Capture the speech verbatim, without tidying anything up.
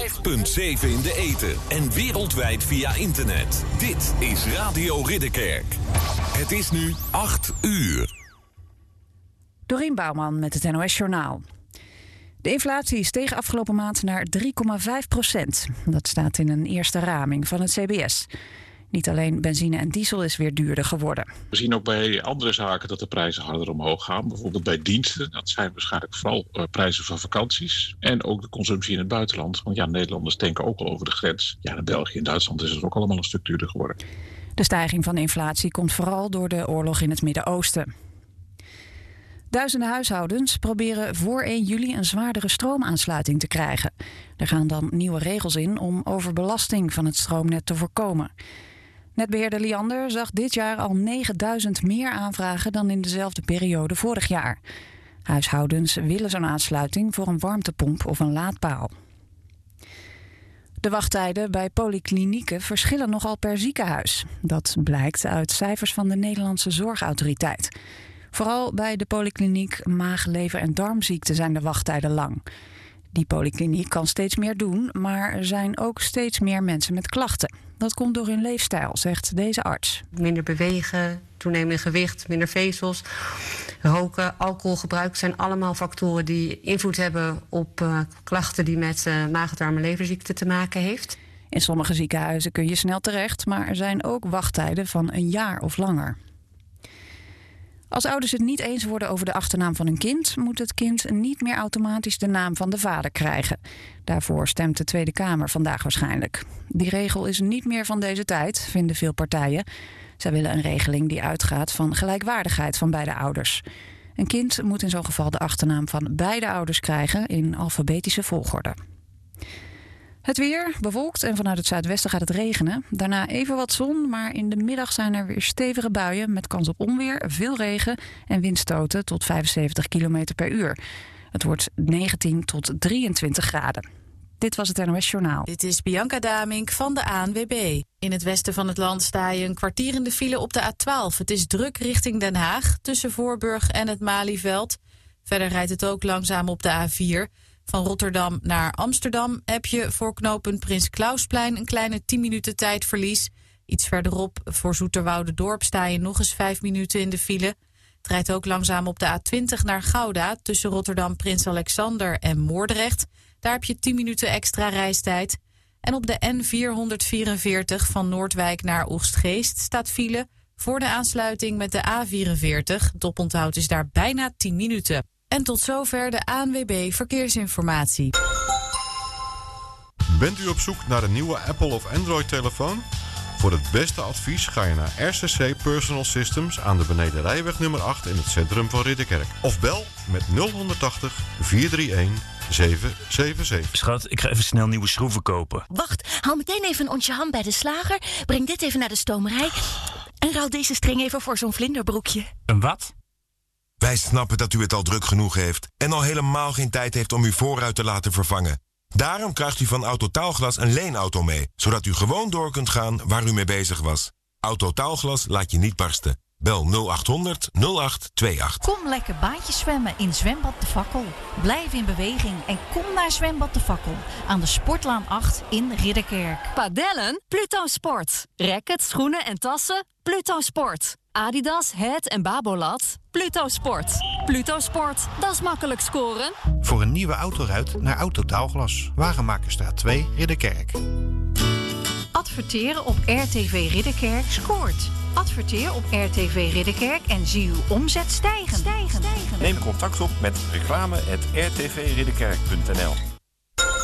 acht punt zeven in de ether en wereldwijd via internet. Dit is Radio Ridderkerk. Het is nu acht uur. Dorien Bouwman met het N O S Journaal. De inflatie steeg afgelopen maand naar drie komma vijf procent. Dat staat in een eerste raming van het C B S. Niet alleen benzine en diesel is weer duurder geworden. We zien ook bij andere zaken dat de prijzen harder omhoog gaan. Bijvoorbeeld bij diensten. Dat zijn waarschijnlijk vooral uh, prijzen van vakanties. En ook de consumptie in het buitenland. Want ja, Nederlanders denken ook al over de grens. Ja, in België en Duitsland is het ook allemaal een stuk duurder geworden. De stijging van de inflatie komt vooral door de oorlog in het Midden-Oosten. Duizenden huishoudens proberen voor één juli een zwaardere stroomaansluiting te krijgen. Er gaan dan nieuwe regels in om overbelasting van het stroomnet te voorkomen. Netbeheerder Liander zag dit jaar al negenduizend meer aanvragen dan in dezelfde periode vorig jaar. Huishoudens willen zo'n aansluiting voor een warmtepomp of een laadpaal. De wachttijden bij polyklinieken verschillen nogal per ziekenhuis. Dat blijkt uit cijfers van de Nederlandse Zorgautoriteit. Vooral bij de polykliniek maag-, lever- en darmziekten zijn de wachttijden lang. Die polykliniek kan steeds meer doen, maar er zijn ook steeds meer mensen met klachten. Dat komt door hun leefstijl, zegt deze arts. Minder bewegen, toenemend gewicht, minder vezels, roken, alcoholgebruik zijn allemaal factoren die invloed hebben op uh, klachten die met uh, maag-, darm- en leverziekten te maken heeft. In sommige ziekenhuizen kun je snel terecht, maar er zijn ook wachttijden van een jaar of langer. Als ouders het niet eens worden over de achternaam van hun kind, moet het kind niet meer automatisch de naam van de vader krijgen. Daarvoor stemt de Tweede Kamer vandaag waarschijnlijk. Die regel is niet meer van deze tijd, vinden veel partijen. Zij willen een regeling die uitgaat van gelijkwaardigheid van beide ouders. Een kind moet in zo'n geval de achternaam van beide ouders krijgen in alfabetische volgorde. Het weer, bewolkt en vanuit het zuidwesten gaat het regenen. Daarna even wat zon, maar in de middag zijn er weer stevige buien met kans op onweer, veel regen en windstoten tot vijfenzeventig kilometer per uur. Het wordt negentien tot drieëntwintig graden. Dit was het N O S Journaal. Dit is Bianca Damink van de A N W B. In het westen van het land sta je een kwartier in de file op de A twaalf. Het is druk richting Den Haag, tussen Voorburg en het Malieveld. Verder rijdt het ook langzaam op de A vier. Van Rotterdam naar Amsterdam heb je voor knooppunt Prins Klausplein een kleine tien minuten tijdverlies. Iets verderop voor Zoeterwoude-dorp sta je nog eens vijf minuten in de file. Het rijdt ook langzaam op de A twintig naar Gouda tussen Rotterdam Prins Alexander en Moordrecht. Daar heb je tien minuten extra reistijd. En op de N vierhonderdvierenveertig van Noordwijk naar Oegstgeest staat file voor de aansluiting met de A vierenveertig. Het oponthoud is daar bijna tien minuten. En tot zover de A N W B Verkeersinformatie. Bent u op zoek naar een nieuwe Apple of Android-telefoon? Voor het beste advies ga je naar R C C Personal Systems aan de Benedenrijweg nummer acht in het centrum van Ridderkerk. Of bel met nul tachtig, vier drie een, zeven zeven zeven. Schat, ik ga even snel nieuwe schroeven kopen. Wacht, haal meteen even een onsje ham bij de slager. Breng dit even naar de stomerij. En ruil deze string even voor zo'n vlinderbroekje. Een wat? Wij snappen dat u het al druk genoeg heeft en al helemaal geen tijd heeft om uw voorruit te laten vervangen. Daarom krijgt u van Autotaalglas een leenauto mee, zodat u gewoon door kunt gaan waar u mee bezig was. Autotaalglas laat je niet barsten. Bel nul achthonderd nul acht tweeëntwintig. Kom lekker baantjes zwemmen in Zwembad De Fakkel. Blijf in beweging en kom naar Zwembad De Fakkel aan de Sportlaan acht in Ridderkerk. Padellen? Pluto Sport. Rackets, schoenen en tassen? Pluto Sport. Adidas, Het en Babolat? Pluto Sport. Pluto Sport, dat is makkelijk scoren. Voor een nieuwe autoruit naar Autotaalglas. Wagenmakerstraat twee, Ridderkerk. Adverteren op R T V Ridderkerk scoort. Adverteer op R T V Ridderkerk en zie uw omzet stijgen. stijgen. Neem contact op met reclame at r t v ridderkerk punt n l.